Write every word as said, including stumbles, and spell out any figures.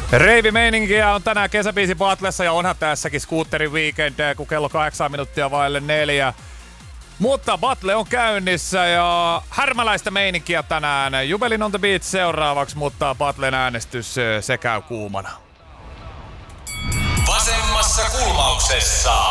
Reivimeininkiä on tänään kesäbiisi Battlessa ja onhan tässäkin Scooterin weekend, kun kello kahdeksan minuuttia vaille neljä. Mutta Battle on käynnissä ja härmäläistä meininkiä tänään. Jubelin on the beat seuraavaksi, mutta Battlen äänestys se käy kuumana. Vasemmassa kulmauksessa